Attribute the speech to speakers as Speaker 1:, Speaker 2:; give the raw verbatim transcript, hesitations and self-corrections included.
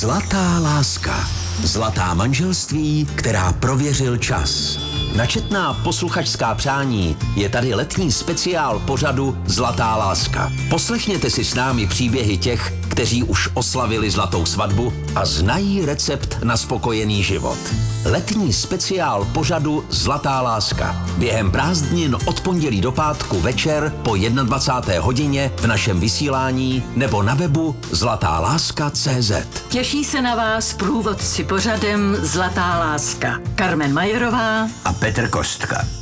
Speaker 1: Zlatá láska. Zlatá manželství, která prověřil čas. Na četná posluchačská přání je tady letní speciál pořadu Zlatá láska. Poslechněte si s námi příběhy těch, kteří už oslavili zlatou svatbu a znají recept na spokojený život. Letní speciál pořadu Zlatá láska. Během prázdnin od pondělí do pátku večer po dvacáté první hodině v našem vysílání nebo na webu zlatá láska tečka cé zet.
Speaker 2: Těší se na vás průvodci pořadem Zlatá láska. Carmen Majerová
Speaker 1: a Petr Kostka.